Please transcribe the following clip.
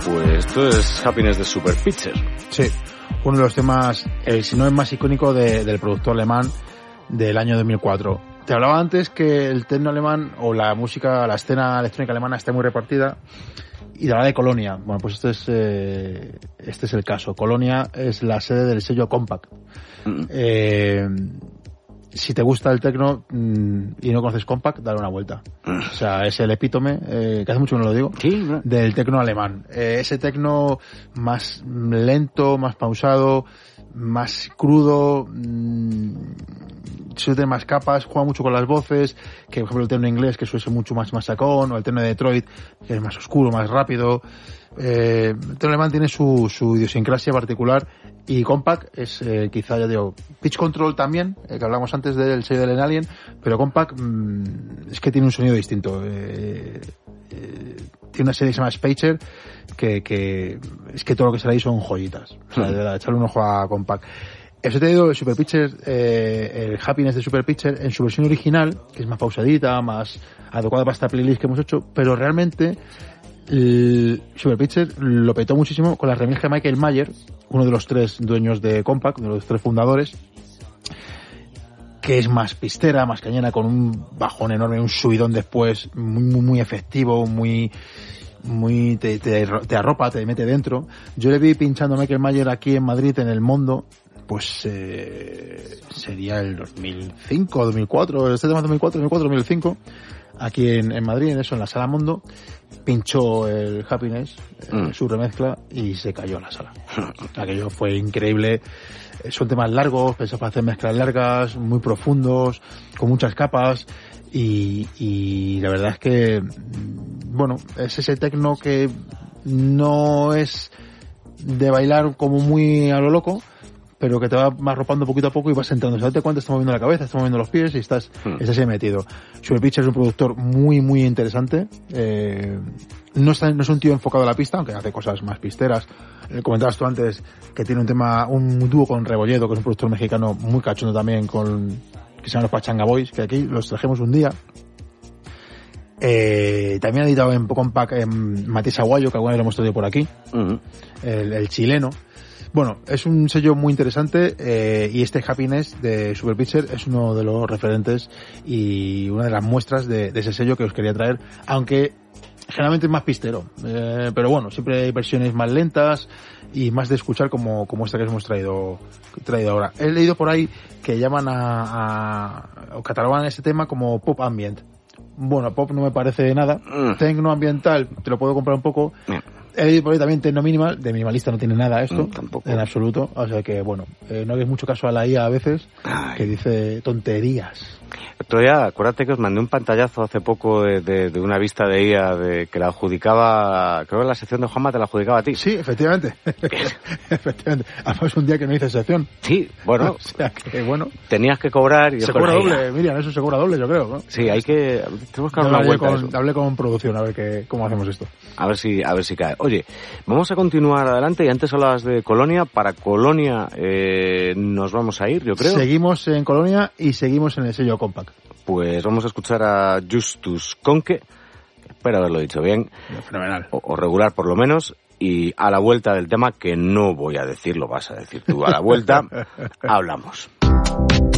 Pues esto es Happiness de Super Pitcher. Sí, uno de los temas, si no es más icónico del productor alemán del año 2004. Te hablaba antes que el techno alemán o la música, la escena electrónica alemana está muy repartida, y te hablaba de Colonia. Bueno, pues este es el caso. Colonia es la sede del sello Compact. Si te gusta el techno y no conoces Compact, dale una vuelta. O sea, es el epítome, que hace mucho que no lo digo, Sí, del techno alemán. Ese techno más lento, más pausado, más crudo, suele tener más capas, juega mucho con las voces, que por ejemplo el techno inglés, que suele ser mucho más sacón, o el techno de Detroit, que es más oscuro, más rápido. El techno alemán tiene su idiosincrasia particular, y Compact es quizá, ya digo, Pitch Control también, que hablamos antes del sello del Alien, pero Compact es que tiene un sonido distinto. Tiene una serie que se llama Spacer, que es que todo lo que sale ahí son joyitas. O sea, de verdad, echarle un ojo a Compact. Eso te digo, el Super Pitcher, el Happiness de Super Pitcher, en su versión original, que es más pausadita, más adecuada para esta playlist que hemos hecho, pero realmente el Super Pitcher lo petó muchísimo con la remix de Michael Mayer, uno de los 3 dueños de Compact, uno de los 3 fundadores, que es más pistera, más cañera, con un bajón enorme, un subidón después, muy efectivo, muy te arropa, te mete dentro. Yo le vi pinchando a Michael Mayer aquí en Madrid, en el Mondo, pues sería el 2005, 2004, este tema 2004, 2005, aquí en Madrid, en eso, en la Sala Mondo, pinchó el Happiness, su remezcla, y se cayó en la sala. Aquello fue increíble. Son temas largos, pensados para hacer mezclas largas, muy profundos, con muchas capas, y la verdad es que, bueno, es ese techno que no es de bailar como muy a lo loco, pero que te va más arropando poquito a poco y vas entrando. O sea, date cuenta, estás moviendo la cabeza, estás moviendo los pies y estás ahí metido. Super Pitcher es un productor muy interesante. No es un tío enfocado a la pista, aunque hace cosas más pisteras. Comentabas tú antes que tiene un dúo con Rebolledo, que es un productor mexicano muy cachondo también, que se llama los Pachanga Boys, que aquí los trajimos un día. También ha editado en Compact Matías Aguayo, que alguna vez lo hemos traído por aquí, el chileno. Bueno, es un sello muy interesante, y este Happiness de Super Pitcher es uno de los referentes y una de las muestras de ese sello que os quería traer, aunque generalmente es más pistero, pero bueno, siempre hay versiones más lentas y más de escuchar como esta que os hemos traído ahora. He leído por ahí que llaman o catalogan ese tema como pop ambient. Bueno, pop no me parece nada. Tecno ambiental te lo puedo comprar un poco. He leído por ahí también techno minimal. De minimalista no tiene nada esto, tampoco. En absoluto. O sea que, bueno, no hagáis mucho caso a la IA a veces, que dice tonterías. Todavía, acuérdate que os mandé un pantallazo hace poco de una vista de IA que la adjudicaba, creo que la sección de Juanma te la adjudicaba a ti. Sí, efectivamente. Efectivamente. Además, un día que no hice sección. Sí, bueno. O sea que, bueno. Tenías que cobrar y se cobra doble, Miriam, eso se cobra doble, yo creo, ¿no? Sí, hay que... Tenemos que dar una vuelta. Hablé con producción a ver cómo hacemos esto. A ver si cae. Oye, vamos a continuar adelante, y antes hablabas de Colonia. Para Colonia nos vamos a ir, yo creo. Seguimos en Colonia y seguimos en el sello Compact. Pues vamos a escuchar a Justus Conque, espero haberlo dicho bien. Fenomenal. O regular por lo menos, y a la vuelta del tema, que no voy a decir, lo vas a decir tú, a la vuelta, hablamos.